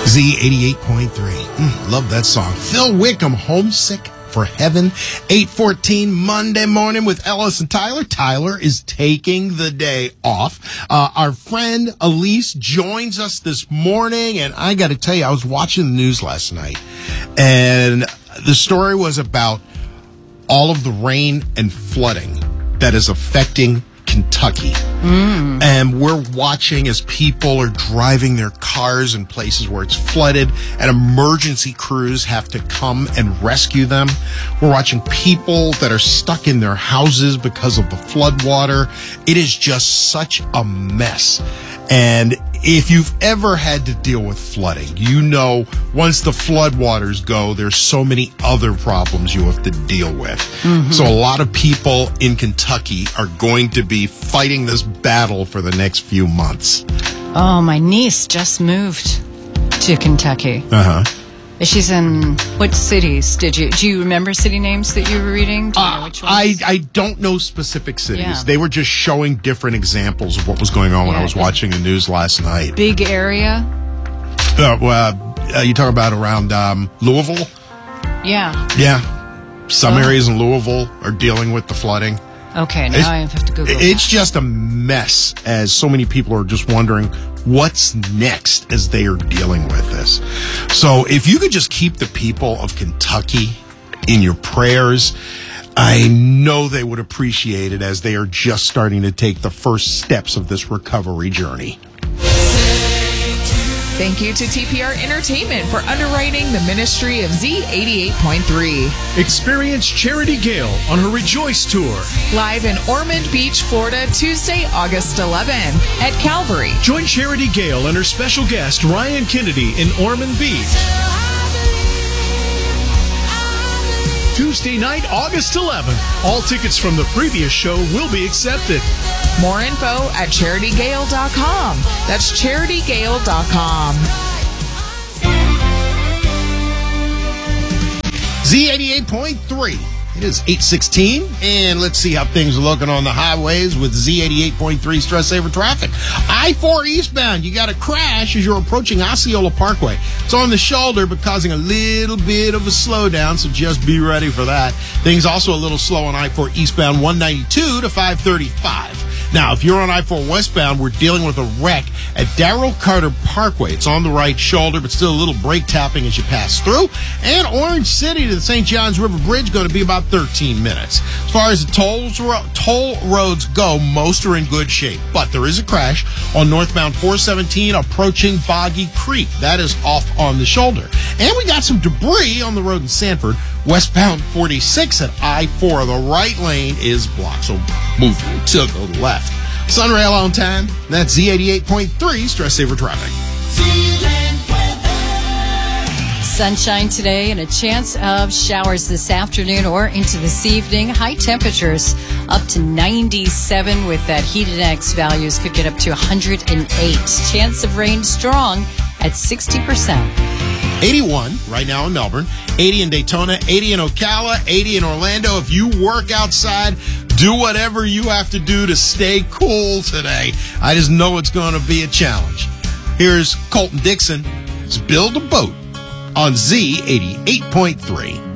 Z88.3. Love that song. Phil Wickham, Homesick for Heaven. 8:14 Monday morning with Ellis and Tyler. Tyler is taking the day off. Our friend Elise joins us this morning, and I got to tell you, I was watching the news last night, and the story was about all of the rain and flooding that is affecting Kentucky. And we're watching as people are driving their cars in places where it's flooded and emergency crews have to come and rescue them. We're watching people that are stuck in their houses because of the flood water. It is just such a mess. And if you've ever had to deal with flooding, you know once the flood waters go, there's so many other problems you have to deal with. So a lot of people in Kentucky are going to be fighting this battle for the next few months. Oh, my niece just moved to Kentucky. She's in what cities do you remember city names that you were reading? Do you know which ones? I don't know specific cities. Yeah. They were just showing different examples of what was going on when I was watching the news last night. Big area? You talk about around Louisville? Yeah. Yeah. Some areas in Louisville are dealing with the flooding. Okay, now I have to Google It's just a mess, as so many people are just wondering what's next as they are dealing with this. So if you could just keep the people of Kentucky in your prayers, I know they would appreciate it as they are just starting to take the first steps of this recovery journey. Thank you to TPR Entertainment for underwriting the ministry of Z88.3. Experience Charity Gale on her Rejoice Tour. Live in Ormond Beach, Florida, Tuesday, August 11 at Calvary. Join Charity Gale and her special guest, Ryan Kennedy, in Ormond Beach. Tuesday night, August 11th. All tickets from the previous show will be accepted. More info at CharityGale.com. That's CharityGale.com. Z88.3. It is 8:16, and let's see how things are looking on the highways with Z88.3 Stress Saver Traffic. I-4 eastbound, you got a crash as you're approaching Osceola Parkway. It's on the shoulder, but causing a little bit of a slowdown, so just be ready for that. Things also a little slow on I-4 eastbound, 192 to 535. Now, if you're on I-4 westbound, we're dealing with a wreck at Darrell Carter Parkway. It's on the right shoulder, but still a little brake tapping as you pass through. And Orange City to the St. Johns River Bridge going to be about 13 minutes. As far as the toll roads go, most are in good shape. But there is a crash on northbound 417 approaching Boggy Creek. That is off on the shoulder. And we got some debris on the road in Sanford. Westbound 46 at I-4. The right lane is blocked, so move to the left. Sunrail on time. That's Z88.3 Stress Saver Traffic. Sunshine today and a chance of showers this afternoon or into this evening. High temperatures up to 97 with that heat index values could get up to 108. Chance of rain strong at 60%. 81 right now in Melbourne, 80 in Daytona, 80 in Ocala, 80 in Orlando. If you work outside, do whatever you have to do to stay cool today. I just know it's going to be a challenge. Here's Colton Dixon. Let's build a boat on Z88.3.